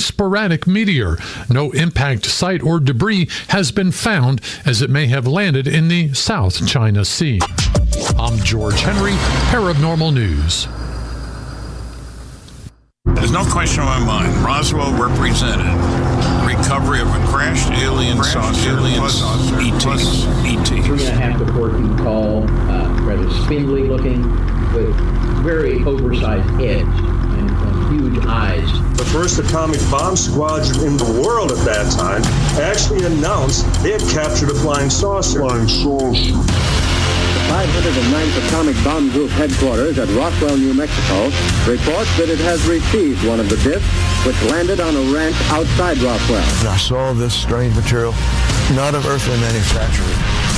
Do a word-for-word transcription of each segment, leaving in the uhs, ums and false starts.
sporadic meteor. No impact site or debris has been found, as it may have landed in the South China Sea. I'm George Henry, Paranormal News. There's no question in my mind. Roswell represented recovery of a crashed alien saucer, alien saucer, E Ts. E Ts. Three and a half to fourteen tall, uh, rather spindly looking, with very oversized heads and, and huge eyes. The first atomic bomb squadron in the world at that time actually announced they had captured a flying saucer. Flying saucer. five hundred ninth Atomic Bomb Group headquarters at Roswell, New Mexico, reports that it has received one of the discs which landed on a ranch outside Roswell. I saw this strange material, not of earthly manufacture.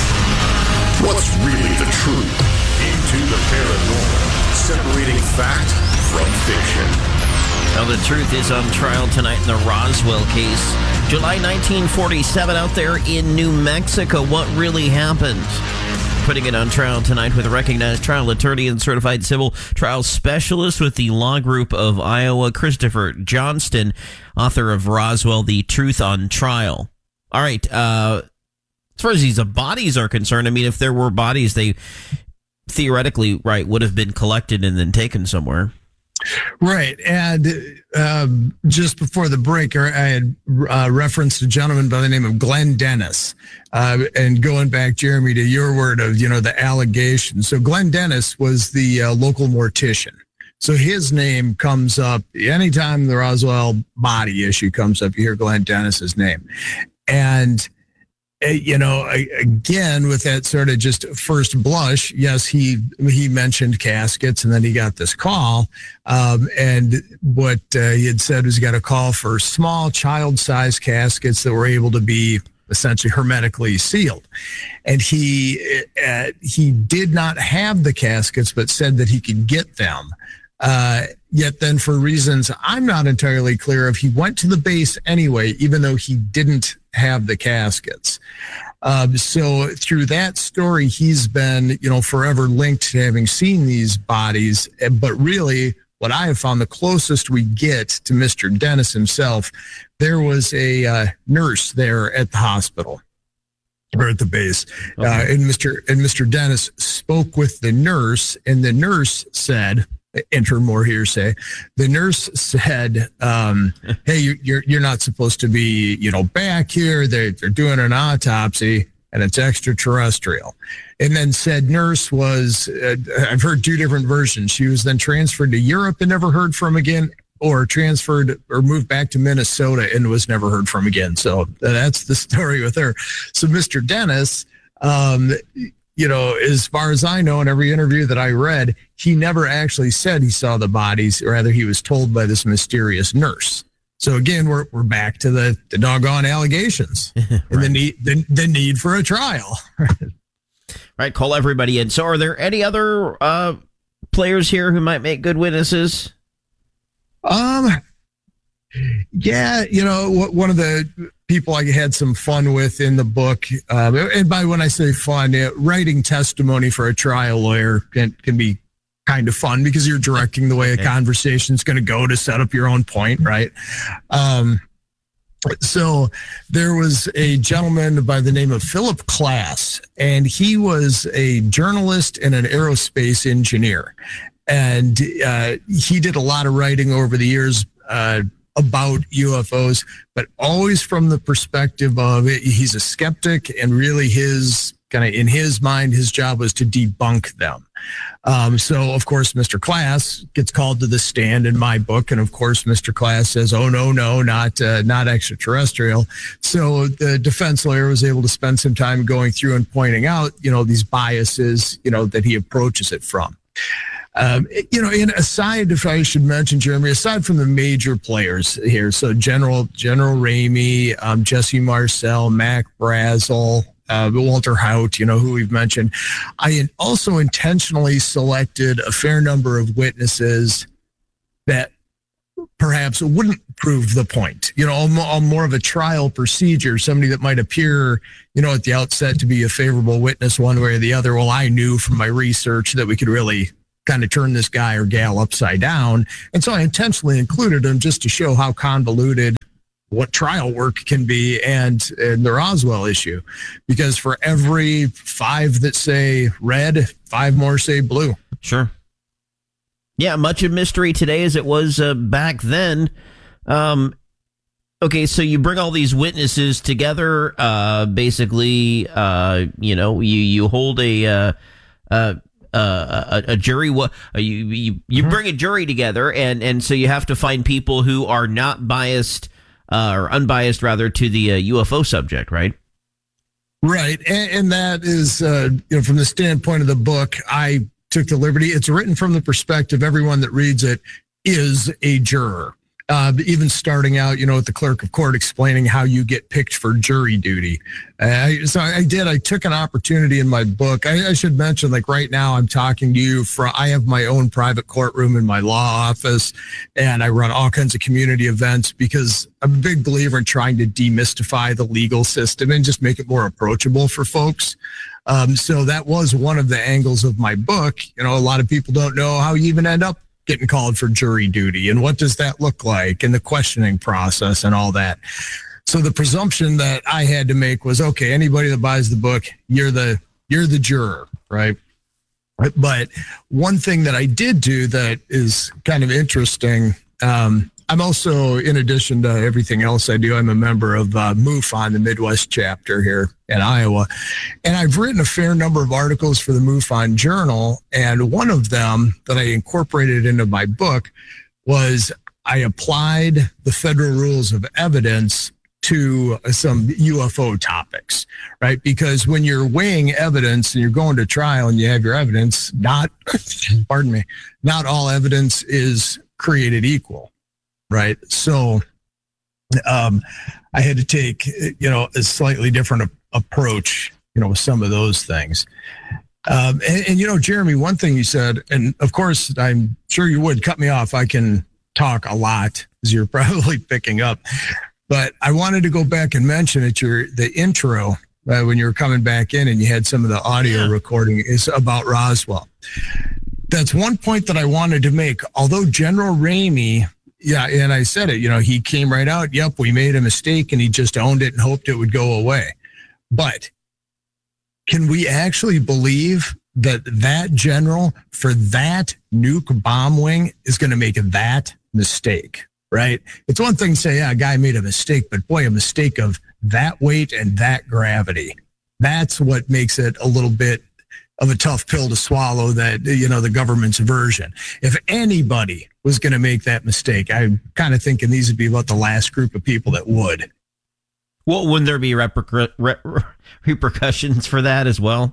What's really the truth? Into the paranormal, separating fact from fiction. Now, the truth is on trial tonight in the Roswell case. July nineteen forty-seven, out there in New Mexico. What really happened? Putting it on trial tonight with a recognized trial attorney and certified civil trial specialist with the Law Group of Iowa, Christopher Johnston, author of Roswell, The Truth on Trial. All right. Uh, as far as these bodies are concerned, I mean, if there were bodies, they theoretically, right, would have been collected and then taken somewhere. Right. And um, just before the break, I had uh, referenced a gentleman by the name of Glenn Dennis. Uh, and going back, Jeremy, to your word of, you know, the allegations. So Glenn Dennis was the uh, local mortician. So his name comes up anytime the Roswell body issue comes up, you hear Glenn Dennis's name. And you know, again, with that sort of just first blush, yes, he he mentioned caskets, and then he got this call. Um, and what uh, he had said was he got a call for small child-sized caskets that were able to be essentially hermetically sealed. And he uh, he did not have the caskets, but said that he could get them. Uh, yet then, for reasons I'm not entirely clear of, he went to the base anyway, even though he didn't have the caskets. Um, so through that story, he's been, you know, forever linked to having seen these bodies. But really, what I have found the closest we get to Mister Dennis himself, there was a uh, nurse there at the hospital or at the base. Okay. Uh, and Mister and Mister Dennis spoke with the nurse, and the nurse said, enter more hearsay. The nurse said, um, hey, you, you're you're not supposed to be, you know, back here. They're, they're doing an autopsy, and it's extraterrestrial. And then said nurse was, uh, I've heard two different versions. She was then transferred to Europe and never heard from again, or transferred or moved back to Minnesota and was never heard from again. So that's the story with her. So Mister Dennis, um, you know, as far as I know, in every interview that I read, he never actually said he saw the bodies. Or rather, he was told by this mysterious nurse. So again, we're we're back to the, the doggone allegations right. and the need the, the need for a trial. Right, call everybody in. So, are there any other uh, players here who might make good witnesses? Um, yeah, you know, one of the people I had some fun with in the book, um, and by when I say fun, uh, writing testimony for a trial lawyer can, can be kind of fun because you're directing the way a conversation is going to go to set up your own point, right? Um, so there was a gentleman by the name of Philip Klass, and he was a journalist and an aerospace engineer. And uh, he did a lot of writing over the years uh, about U F Os, but always from the perspective of it, he's a skeptic, and really his kind of in his mind, his job was to debunk them. Um, so, of course, Mister Klass gets called to the stand in my book, and of course, Mister Klass says, "Oh no, no, not uh, not extraterrestrial." So the defense lawyer was able to spend some time going through and pointing out, you know, these biases, you know, that he approaches it from. Um, you know, and aside, if I should mention, Jeremy, aside from the major players here, so General General Ramey, um, Jesse Marcel, Mac Brazel, uh, Walter Haut, you know, who we've mentioned, I also intentionally selected a fair number of witnesses that perhaps wouldn't prove the point. You know, on more of a trial procedure, somebody that might appear, you know, at the outset to be a favorable witness one way or the other. Well, I knew from my research that we could really kind of turn this guy or gal upside down. And so I intentionally included them just to show how convoluted what trial work can be and, and the Roswell issue. Because for every five that say red, five more say blue. Sure. Yeah, much of mystery today as it was uh, back then. Um, okay, so you bring all these witnesses together. Uh, basically, uh, you know, you, you hold a... Uh, uh, Uh, a, a jury, what uh, you you, you mm-hmm. bring a jury together, and, and so you have to find people who are not biased uh, or unbiased, rather, to the uh, U F O subject, right? Right, and, and that is, uh, you know, from the standpoint of the book, I took the liberty. It's written from the perspective. Everyone that reads it is a juror. Uh, even starting out, you know, with the clerk of court explaining how you get picked for jury duty. Uh, so I did. I took an opportunity in my book. I, I should mention, like right now, I'm talking to you from. I have my own private courtroom in my law office, and I run all kinds of community events because I'm a big believer in trying to demystify the legal system and just make it more approachable for folks. Um, so that was one of the angles of my book. You know, a lot of people don't know how you even end up getting called for jury duty and what does that look like and the questioning process and all that. So the presumption that I had to make was, okay, anybody that buys the book, you're the you're the juror, right? But one thing that I did do that is kind of interesting, um, I'm also, in addition to everything else I do, I'm a member of uh, MUFON, the Midwest chapter here in Iowa. And I've written a fair number of articles for the MUFON Journal. And one of them that I incorporated into my book was I applied the federal rules of evidence to some U F O topics, right? Because when you're weighing evidence and you're going to trial and you have your evidence, not, pardon me, not all evidence is created equal. Right. So um, I had to take, you know, a slightly different a- approach, you know, with some of those things. Um, and, and, you know, Jeremy, one thing you said, and of course, I'm sure you would cut me off. I can talk a lot, as you're probably picking up. But I wanted to go back and mention at your the intro uh, when you were coming back in and you had some of the audio yeah. recording is about Roswell. That's one point that I wanted to make. Although General Ramey, yeah, and I said it, you know, he came right out. Yep, we made a mistake, and he just owned it and hoped it would go away. But can we actually believe that that general for that nuke bomb wing is going to make that mistake, right? It's one thing to say, yeah, a guy made a mistake, but boy, a mistake of that weight and that gravity. That's what makes it a little bit of a tough pill to swallow, that, you know, the government's version. If anybody was going to make that mistake, I'm kind of thinking these would be about the last group of people that would. Well, wouldn't there be reper- re- repercussions for that as well?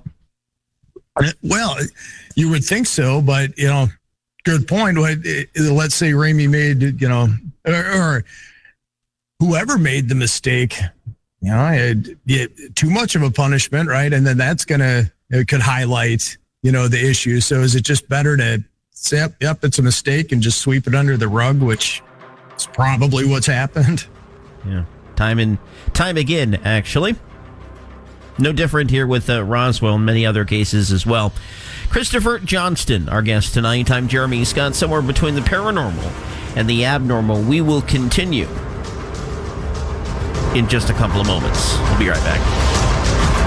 Well, you would think so, but, you know, good point. Let's say Ramey made, you know, or, or whoever made the mistake, you know, it, it, too much of a punishment, right? And then that's going to, it could highlight, you know, the issue. So is it just better to say, yep, yep, it's a mistake and just sweep it under the rug, which is probably what's happened? Yeah. Time and time again, actually. No different here with uh, Roswell and many other cases as well. Christopher Johnston, our guest tonight. I'm Jeremy Scott. Somewhere between the paranormal and the abnormal. We will continue in just a couple of moments. We'll be right back.